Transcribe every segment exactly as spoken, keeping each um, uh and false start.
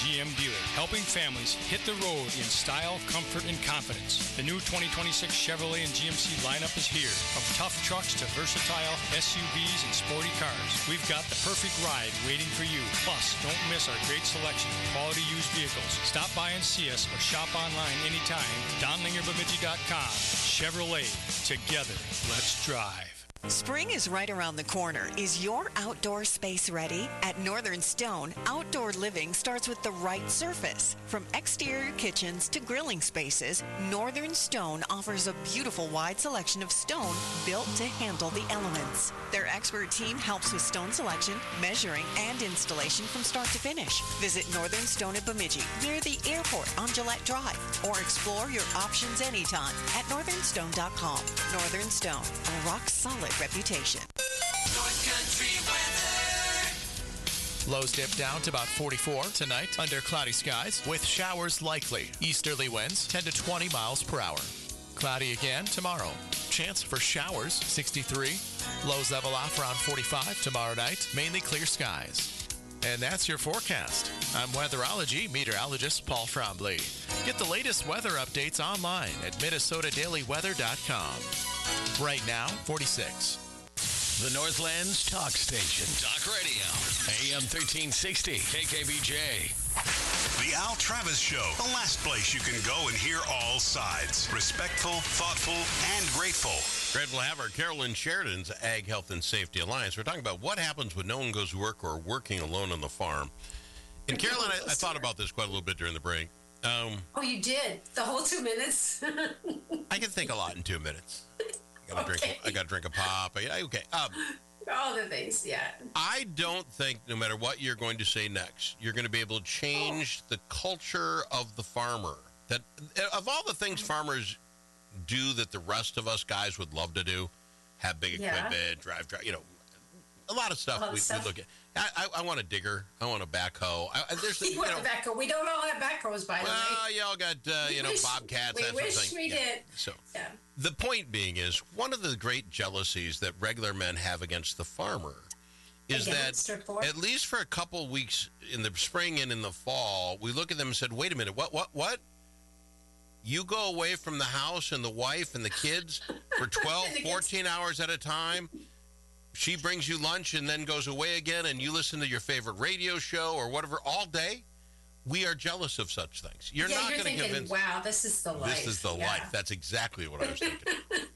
G M dealer, helping families hit the road in style, comfort, and confidence. The new twenty twenty-six Chevrolet and G M C lineup is here. From tough trucks to versatile S U Vs and sporty cars, we've got the perfect ride waiting for you. Plus, don't miss our great selection of quality used vehicles. Stop by and see us or shop online anytime. Don Linger Bemidji dot com. Chevrolet. Together, let's drive. Spring is right around the corner. Is your outdoor space ready? At Northern Stone, outdoor living starts with the right surface. From exterior kitchens to grilling spaces, Northern Stone offers a beautiful wide selection of stone built to handle the elements. Their expert team helps with stone selection, measuring, and installation from start to finish. Visit Northern Stone at Bemidji, near the airport on Gillette Drive, or explore your options anytime at northern stone dot com. Northern Stone, a rock-solid reputation. North Country weather. Lows dip down to about forty-four tonight under cloudy skies with showers likely. Easterly winds ten to twenty miles per hour. Cloudy again tomorrow. Chance for showers sixty-three. Lows level off around forty-five tomorrow night. Mainly clear skies. And that's your forecast. I'm weatherology meteorologist Paul Trombley. Get the latest weather updates online at minnesota daily weather dot com. Right now, forty-six. The Northlands Talk Station. Talk Radio. A M thirteen sixty. K K B J. The Al Travis Show. The last place you can go and hear all sides. Respectful, thoughtful, and grateful. Grateful to have our Carolyn Sheridan's Ag Health and Safety Alliance. We're talking about what happens when no one goes to work or working alone on the farm. And Carolyn, I, I thought about this quite a little bit during the break. Um, oh, you did? The whole two minutes? I can think a lot in two minutes. I gotta okay. drink. I gotta drink a pop. I, okay. Um, All the things, yeah. I don't think, no matter what you're going to say next, you're going to be able to change oh. the culture of the farmer. That of all the things farmers do that the rest of us guys would love to do, have big yeah. equipment, drive, drive, you know, a lot of stuff, we, stuff. we look at. I, I, I want a digger. I want a backhoe. I, there's, you, you want know, a backhoe. We don't all have backhoes, by the well, way. Well, y'all got, uh, you know, wish, bobcats, we that sort of wish thing. we yeah. did. So, yeah. The point being is, one of the great jealousies that regular men have against the farmer is against that at least for a couple weeks in the spring and in the fall, we look at them and said, wait a minute, what, what, what? You go away from the house and the wife and the kids for twelve, fourteen hours at a time. She brings you lunch and then goes away again, and you listen to your favorite radio show or whatever all day. We are jealous of such things. You're yeah, not going to convince. Wow, this is the life. This is the yeah. life. That's exactly what I was thinking.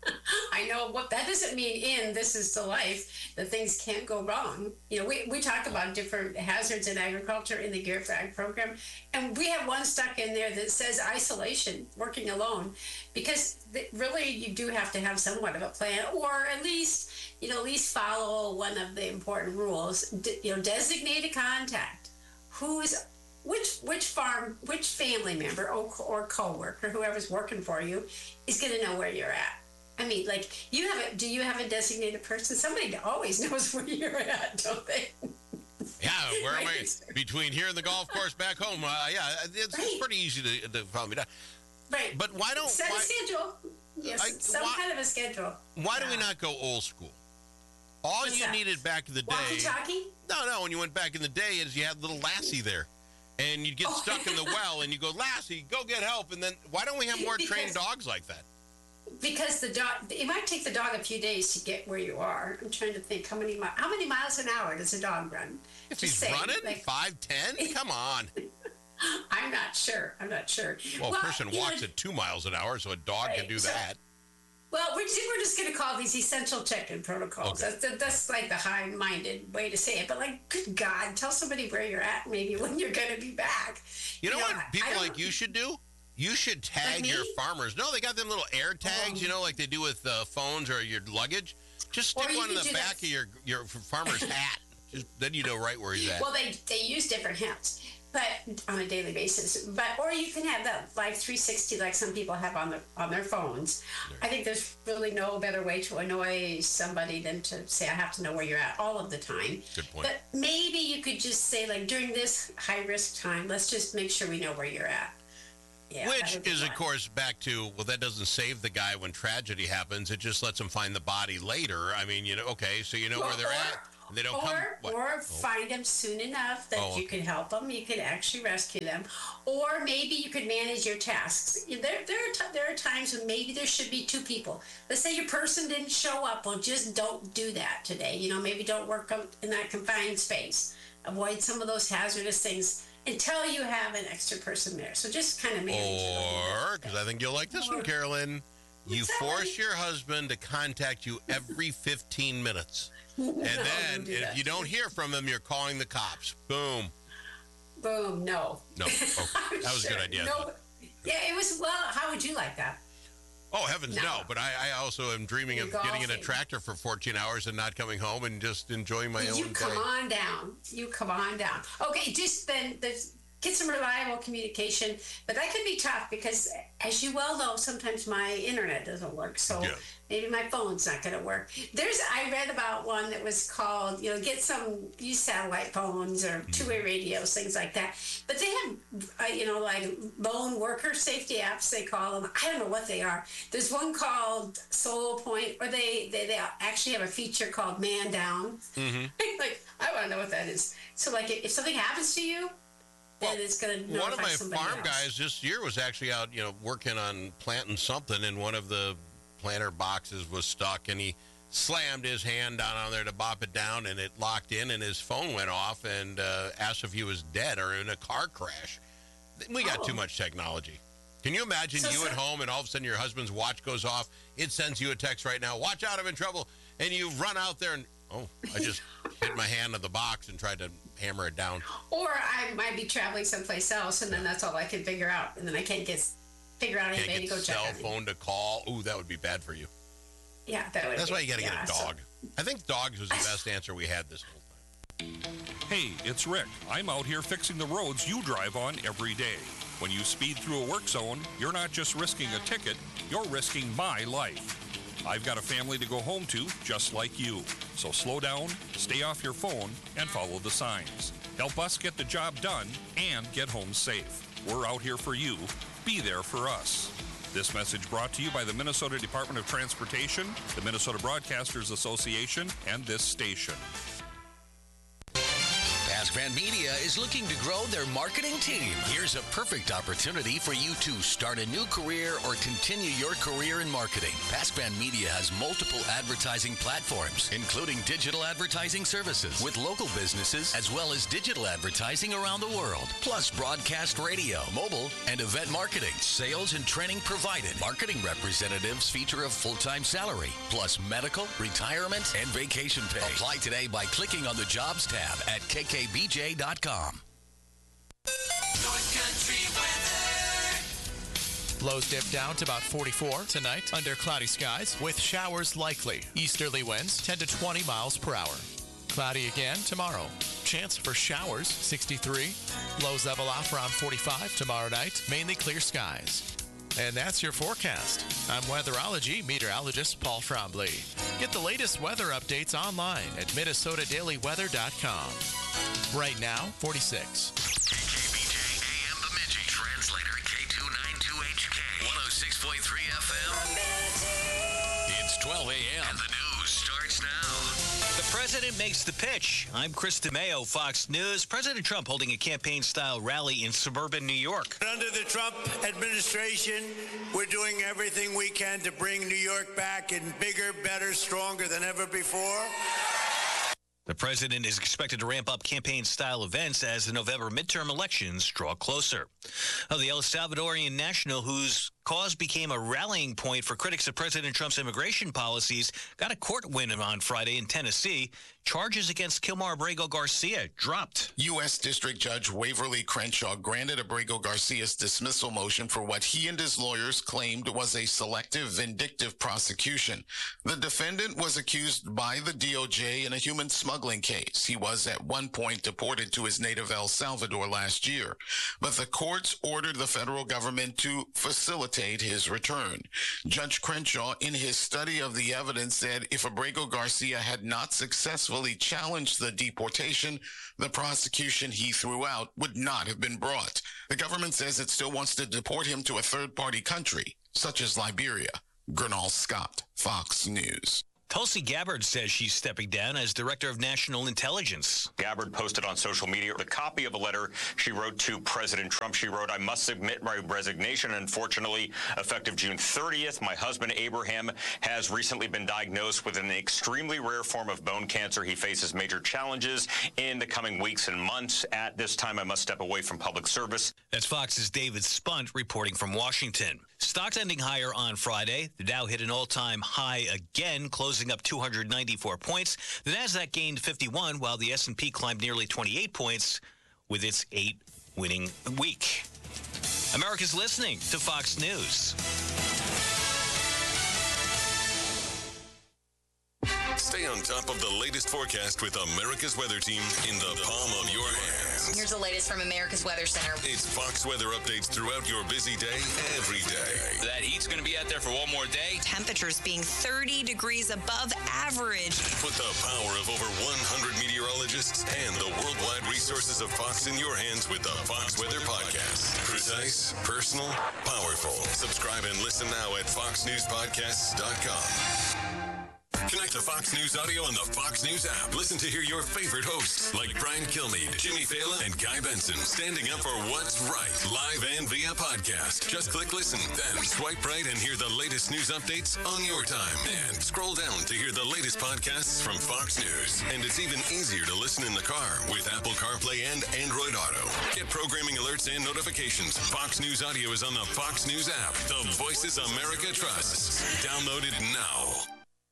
I know what that doesn't mean. In this is the life that things can't go wrong. You know, we we talk about different hazards in agriculture in the Gear for Ag program, and we have one stuck in there that says isolation, working alone, because really you do have to have somewhat of a plan, or at least you know at least follow one of the important rules. De- you know, designate a contact. Who's Which which farm, which family member or, or co-worker, whoever's working for you, is going to know where you're at? I mean, like, you have a, do you have a designated person? Somebody always knows where you're at, don't they? Yeah, where right. am I? Between here and the golf course back home. Uh, yeah, it's, right. it's pretty easy to, to follow me down. Right. But why don't... Set why, a schedule. Yes, I, some why, kind of a schedule. Why yeah. do we not go old school? All What's you that? needed back in the day... Walkie-talkie? No, no, when you went back in the day is you had little Lassie there. And you'd get oh. stuck in the well, and you go, Lassie, go get help. And then why don't we have more because, trained dogs like that? Because the dog, it might take the dog a few days to get where you are. I'm trying to think how many mi- how many miles an hour does a dog run? If Just he's saying, running like, five, ten, come on. I'm not sure. I'm not sure. Well, well a person walks know, at two miles an hour, so a dog right, can do so, that. Well, we're just, we're just going to call these essential check-in protocols. Okay. That's, that's like the high-minded way to say it. But, like, good God, tell somebody where you're at maybe when you're going to be back. You know you what know, people like you should do? You should tag like your farmers. No, they got them little air tags, oh. you know, like they do with uh, phones or your luggage. Just stick one in the back that. of your, your farmer's hat. Just, then you know right where he's at. Well, they, they use different hats. But on a daily basis, but or you can have that like three sixty, like some people have on their on their phones. There. I think there's really no better way to annoy somebody than to say, "I have to know where you're at" all of the time. Good point. But maybe you could just say, like, during this high risk time, let's just make sure we know where you're at. Yeah, Which is, of course, back to, well, that doesn't save the guy when tragedy happens. It just lets him find the body later. I mean, you know, okay, so you know well, where they're or, at. And they don't or, come. What? Or oh. find them soon enough that Oh, you okay. can help them. You can actually rescue them. Or maybe you could manage your tasks. There, there, are t- there are times when maybe there should be two people. Let's say your person didn't show up. Well, just don't do that today. You know, maybe don't work in that confined space. Avoid some of those hazardous things until you have an extra person there. So just kind of manage it. Or, because I think you'll like this one, Carolyn, you force your husband to contact you every fifteen minutes. And No, then, don't do if that. you don't hear from him, you're calling the cops. Boom. Boom, no. No. Oh, that was a good Sure. idea. No. Yeah, it was, well, how would you like that? Oh, heavens, no. No. But I, I also am dreaming You're of getting in a golfing. tractor for fourteen hours and not coming home and just enjoying my You own come day. on down. You come on down. Okay, just then there's get some reliable communication, but that can be tough because, as you well know, sometimes my internet doesn't work. So Yeah. maybe my phone's not going to work. There's I read about one that was called, you know, get some use satellite phones or two-way radios, things like that. But they have, uh, you know, like lone worker safety apps they call them. I don't know what they are. There's one called Solo Point, or they they, they actually have a feature called Man Down. Mm-hmm. Like I want to know what that is. So like if, if something happens to you, then Well, it's going to notify one of my somebody farm else. guys this year was actually out, you know, working on planting something, and one of the planter boxes was stuck, and he slammed his hand down on there to bop it down, and it locked in, and his phone went off, and uh, asked if he was dead or in a car crash. We got Oh. too much technology. Can you imagine So- you so- at home, and all of a sudden your husband's watch goes off? It sends you a text right now, watch out, I'm in trouble, and you run out there and, oh, I just hit my hand on the box and tried to hammer it down. Or I might be traveling someplace else, and then that's all I can figure out, and then I can't get figure out Can't anybody to get go check cell on me. phone to call. Ooh, that would be bad for you. Yeah, that would. That's be, why you got to yeah, get a so- dog. I think dogs was the best answer we had this whole time. Hey, it's Rick. I'm out here fixing the roads you drive on every day. When you speed through a work zone, you're not just risking a ticket, you're risking my life. I've got a family to go home to, just like you. So slow down, stay off your phone, and follow the signs. Help us get the job done and get home safe. We're out here for you. Be there for us. This message brought to you by the Minnesota Department of Transportation, the Minnesota Broadcasters Association, and this station. Pascran Media is looking to grow their marketing team. Here's a perfect opportunity for you to start a new career or continue your career in marketing. Pascran Media has multiple advertising platforms, including digital advertising services with local businesses, as well as digital advertising around the world, plus broadcast radio, mobile, and event marketing. Sales and training provided. Marketing representatives feature a full-time salary, plus medical, retirement, and vacation pay. Apply today by clicking on the Jobs tab at k k b j dot com. North Country weather. Lows dip down to about forty-four tonight under cloudy skies with showers likely. Easterly winds ten to twenty miles per hour. Cloudy again tomorrow. Chance for showers sixty-three. Lows level off around forty-five tomorrow night. Mainly clear skies. And that's your forecast. I'm weatherology meteorologist Paul Trombley. Get the latest weather updates online at minnesota daily weather dot com. Right now, forty-six. K K B J A M Bemidji. Translator K two ninety-two H K. one oh six point three F M. It's twelve a.m. and the news starts now. The president makes the pitch. I'm Chris DeMeo, Fox News. President Trump holding a campaign-style rally in suburban New York. Under the Trump administration, we're doing everything we can to bring New York back in bigger, better, stronger than ever before. The president is expected to ramp up campaign-style events as the November midterm elections draw closer. Oh, the El Salvadorian national, whose cause became a rallying point for critics of President Trump's immigration policies, got a court win on Friday in Tennessee. Charges against Kilmar Abrego Garcia dropped. U S. District Judge Waverly Crenshaw granted Abrego Garcia's dismissal motion for what he and his lawyers claimed was a selective, vindictive prosecution. The defendant was accused by the D O J in a human smuggling case. He was at one point deported to his native El Salvador last year, but the courts ordered the federal government to facilitate his return. Judge Crenshaw, in his study of the evidence, said if Abrego Garcia had not successfully challenged the deportation, the prosecution he threw out would not have been brought. The government says it still wants to deport him to a third-party country, such as Liberia. Gernal Scott, Fox News. Tulsi Gabbard says she's stepping down as Director of National Intelligence. Gabbard posted on social media a copy of a letter she wrote to President Trump. She wrote, "I must submit my resignation. Unfortunately, effective June thirtieth, my husband Abraham has recently been diagnosed with an extremely rare form of bone cancer. He faces major challenges in the coming weeks and months. At this time, I must step away from public service." That's Fox's David Spunt reporting from Washington. Stocks ending higher on Friday. The Dow hit an all-time high again, closing up two hundred ninety-four points. The Nasdaq gained fifty-one, while the S and P climbed nearly twenty-eight points with its eight-winning week. America's listening to Fox News. Stay on top of the latest forecast with America's Weather Team in the palm of your hands. Here's the latest from America's Weather Center. It's Fox weather updates throughout your busy day, every day. That heat's going to be out there for one more day. Temperatures being thirty degrees above average. Put the power of over one hundred meteorologists and the worldwide resources of Fox in your hands with the Fox Weather Podcast. Precise, personal, powerful. Subscribe and listen now at fox news podcasts dot com. Connect to Fox News Audio on the Fox News app. Listen to hear your favorite hosts like Brian Kilmeade, Jimmy Fallon, and Guy Benson standing up for what's right, live and via podcast. Just click listen, then swipe right and hear the latest news updates on your time. And scroll down to hear the latest podcasts from Fox News. And it's even easier to listen in the car with Apple CarPlay and Android Auto. Get programming alerts and notifications. Fox News Audio is on the Fox News app. The voices America trusts. Download it now.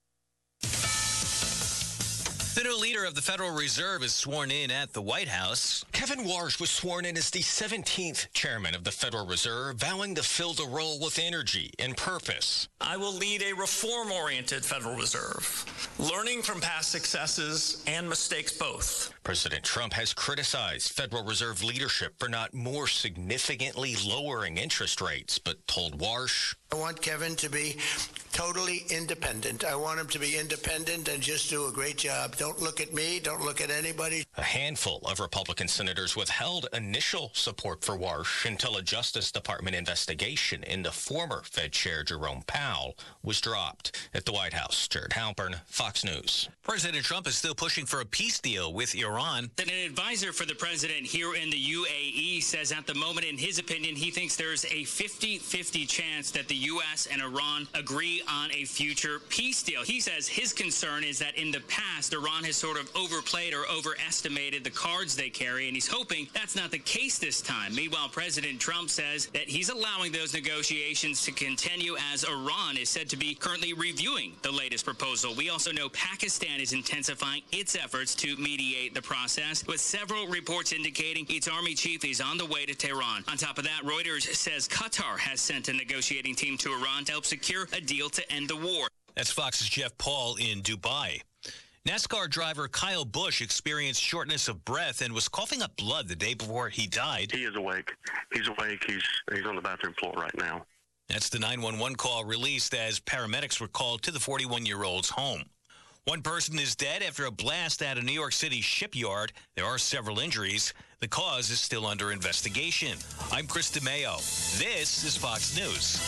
The new leader of the Federal Reserve is sworn in at the White House. Kevin Warsh was sworn in as the seventeenth chairman of the Federal Reserve, vowing to fill the role with energy and purpose. I will lead a reform-oriented Federal Reserve, learning from past successes and mistakes both. President Trump has criticized Federal Reserve leadership for not more significantly lowering interest rates, but told Warsh, I want Kevin to be totally independent. I want him to be independent and just do a great job. Don't look at me. Don't look at anybody. A handful of Republican senators withheld initial support for Warsh until a Justice Department investigation into former Fed Chair Jerome Powell was dropped. At the White House, Jared Halpern, Fox News. President Trump is still pushing for a peace deal with Iran. Then an advisor for the president here in the U A E says at the moment, in his opinion, he thinks there's a fifty-fifty chance that the U S and Iran agree on a future peace deal. He says his concern is that in the past, Iran has sort of overplayed or overestimated the cards they carry, and he's hoping that's not the case this time. Meanwhile, President Trump says that he's allowing those negotiations to continue as Iran is said to be currently reviewing the latest proposal. We also know Pakistan is intensifying its efforts to mediate the process, with several reports indicating its army chief is on the way to Tehran. On top of that, Reuters says Qatar has sent a negotiating team to Iran to help secure a deal to end the war. That's Fox's Jeff Paul in Dubai. NASCAR driver Kyle Busch experienced shortness of breath and was coughing up blood the day before he died. He is awake. He's awake. He's he's on the bathroom floor right now. That's the nine one one call released as paramedics were called to the forty-one-year-old's home. One person is dead after a blast at a New York City shipyard. There are several injuries. The cause is still under investigation. I'm Chris DeMeo. This is Fox News.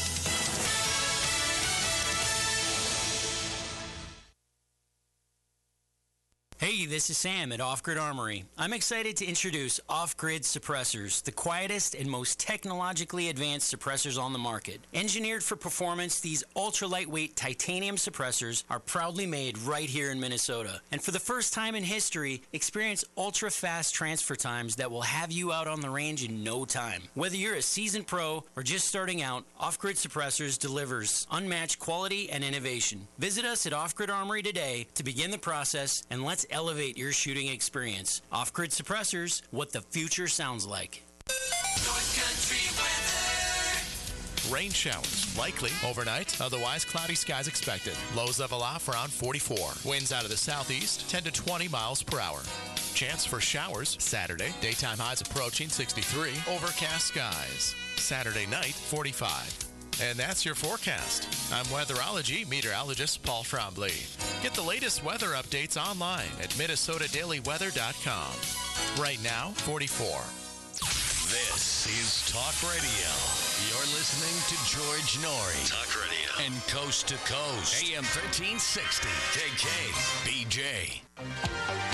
Hey, this is Sam at Off Grid Armory. I'm excited to introduce Off Grid Suppressors, the quietest and most technologically advanced suppressors on the market. Engineered for performance, these ultra-lightweight titanium suppressors are proudly made right here in Minnesota. And for the first time in history, experience ultra-fast transfer times that will have you out on the range in no time. Whether you're a seasoned pro or just starting out, Off Grid Suppressors delivers unmatched quality and innovation. Visit us at Off Grid Armory today to begin the process, and let's elevate your shooting experience. Off-Grid Suppressors, what the future sounds like. North Country weather. Rain showers likely overnight, otherwise cloudy skies expected. Lows level off around forty-four. Winds out of the southeast, ten to twenty miles per hour. Chance for showers Saturday. Daytime highs approaching sixty-three. Overcast skies. Saturday night, forty-five. And that's your forecast. I'm weatherology meteorologist Paul Trombley. Get the latest weather updates online at minnesota daily weather dot com. Right now, forty-four. This is Talk Radio. You're listening to George Norrie. Talk Radio. And Coast to Coast. A M thirteen sixty. K K B J.